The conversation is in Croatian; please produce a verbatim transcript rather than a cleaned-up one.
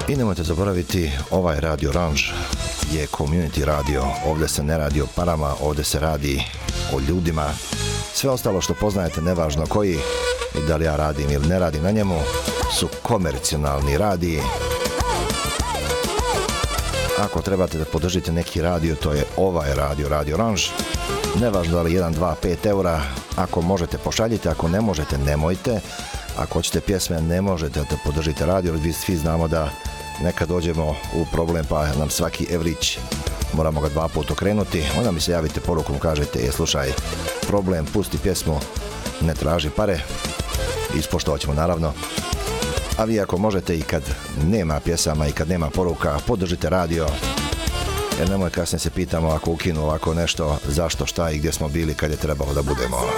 I nemojte zaboraviti, ovaj Radio Orange je community radio. Ovdje se ne radi o parama, ovdje se radi o ljudima. Sve ostalo što poznajete, nevažno koji, i da li ja radim ili ne radim na njemu, su komercionalni radiji. Ako trebate da podržite neki radio, to je ovaj radio, Radio Orange. Nevažno da li jedan, dva, pet eura. Ako možete, pošaljite, ako ne možete, nemojte. Ako hoćete pjesme, ne možete da podržite radio, jer vi svi znamo da nekad dođemo u problem pa nam svaki evrić moramo ga dva put okrenuti. Onda mi se javite porukom, kažete, je slušaj, problem, pusti pjesmu, ne traži pare. Ispoštovat ćemo naravno. A vi ako možete i kad nema pjesama i kad nema poruka, podržite radio. Jer nemoj kasnije se pitamo ako ukinu ovako nešto, zašto, šta i gdje smo bili kad je trebalo da budemo.